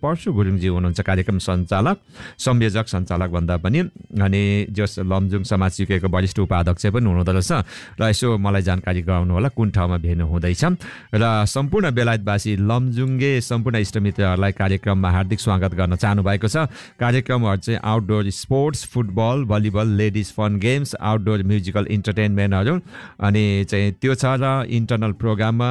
परशु गुरुङजी हुनुहुन्छ कार्यक्रम सञ्चालक, संयोजक सञ्चालक भन्दा पनि, अनि जस लमजुङ समाज सिकेको वरिष्ठ उपाध्यक्ष पनि हुनुहुँदो रहेछ र यसो मलाई जानकारी गराउनु होला कुन ठाउँमा भेट्नु हुँदैछ। र सम्पूर्ण बेलायतवासी लमजुङे सम्पूर्ण इष्टमित्रहरूलाई कार्यक्रममा हार्दिक स्वागत गर्न चाहनु भएको छ। कार्यक्रमहरू चाहिँ outdoor sports, football, volleyball, ladies fun games, outdoor musical इन्टरटेनमेन्टहरू अनि चाहिँ त्यो छ र इन्टरनल प्रोग्राममा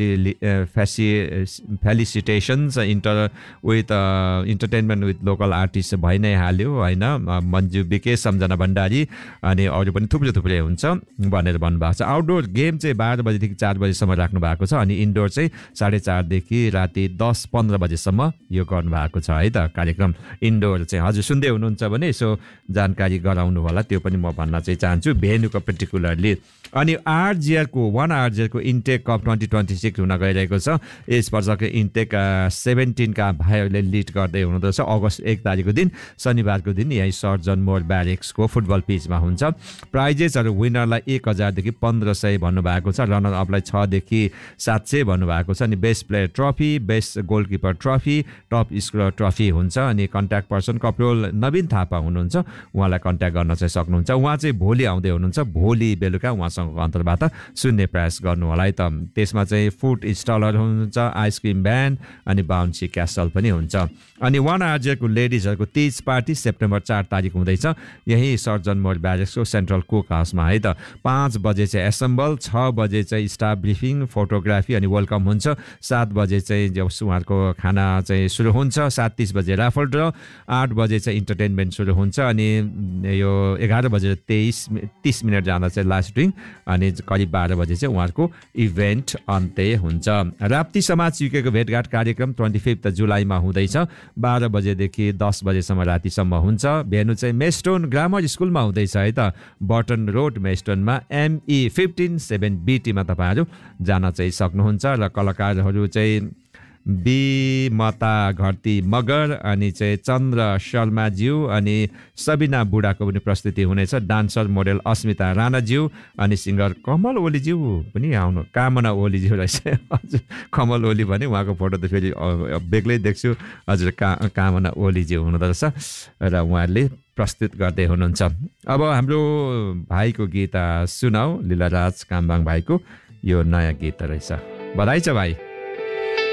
फेलिसिटेसन्स with entertainment with local artist भइ नै हाल्यो होइन, मन्जु विकेश, सम्झना भण्डारी अनि अरू पनि थुप्रै हुन्छ भनेर भन्नुभएको छ। आउटडोर गेम चाहिँ 12 बजेदेखि 4 बजेसम्म राख्नु भएको छ अनि इन्डोर चाहिँ 4:30 देखि राति 10:15 बजेसम्म यो गर्नुभएको छ है त कार्यक्रम। इन्डोर चाहिँ हजुर सुन्दै हुनुहुन्छ भने यसो जानकारी गराउनु होला, त्यो पनि म भन्न चाहिँ चाहन्छु भेन्यूको पर्टिकुलरली। अनि आरजिआरको इन्टेक कप 2026 हुन गइरहेको छ। यस वर्षको इन्टेक 17 का भाइहरूले लिड गर्दै हुनुहुँदो रहेछ। अगस्त 1 तारिकको दिन शनिबारको दिन यही सर्जन मोर ब्यारेक्सको फुटबल पिचमा हुन्छ। प्राइजेसहरू विनरलाई 1000 देखि 1500 भन्नुभएको छ, रनर अपलाई 6 देखि 700 भन्नुभएको छ। अनि best player trophy, best goalkeeper trophy, top scorer trophy हुन्छ। अनि कन्ट्याक्ट पर्सन कप्रोल नवीन थापा हुनुहुन्छ, उहाँलाई कन्ट्याक्ट गर्न चाहिँ सक्नुहुन्छ। उहाँ चाहिँ भोलि आउँदै हुनुहुन्छ, भोलि बेलुका उहाँसँग अन्तर्वार्ता सुन्ने प्रयास गर्नु होला है त। त्यसमा चाहिँ फुड स्टलर हुन्छ, आइसक्रिम भ्यान अनि बाउन्सी क्यासल पनि हुन्छ। अनि 1 आरजेको लेडिजहरूको 30 पार्टी सेप्टेम्बर 4 तारिक हुँदैछ यही सर्जन मोर ब्यारेक्सको सेन्ट्रल कुक हाउसमा है त। 5 बजे चाहिँ एसेम्बल, 6 बजे चाहिँ स्टाफ ब्रिफिङ, फोटोग्राफी अनि वेलकम हुन्छ। 7 बजे चाहिँ उहाँहरूको खाना चाहिँ सुरु हुन्छ। 7:30 बजे राफल ड्र, 8 बजे चाहिँ इन्टरटेनमेन्ट सुरु हुन्छ अनि यो 11:30 जाँदा चाहिँ लास्ट ड्रिङ अनि करिब 12 बजे चाहिँ उहाँहरूको इभेन्ट अन्त्य हुन्छ। राप्ती समाज सिकेको भेटघाट कार्यक्रम 25 जुलाईमा हुँदैछ। 12 बजेदेखि 10 बजेसम्म रातिसम्म हुन्छ। भेन्यू चाहिँ मेस्टोन ग्रामर स्कुलमा हुँदैछ है त, बटन रोड मेस्टोनमा ME 157BT मा तपाईँहरू जान चाहिँ सक्नुहुन्छ। र कलाकारहरू चाहिँ बिमता घरती मगर अनि चाहिँ चन्द्र शर्माज्यू अनि सबिना बुढाको पनि प्रस्तुति हुनेछ। डान्सर मोडेल अस्मिता राणाज्यू अनि सिङ्गर कमल ओलीज्यू पनि आउनु, कामना ओलीज्यू रहेछ हजुर, कमल ओली भने उहाँको फोटो त फेरि बेग्लै देख्छु हजुर, कामना ओलीज्यू हुनुहुँदो रहेछ र उहाँहरूले प्रस्तुत गर्दै हुनुहुन्छ। अब हाम्रो भाइको गीत सुनाऊ, लीलाराज कामबाङ भाइको यो नयाँ गीत रहेछ। बधाई छ भाइ।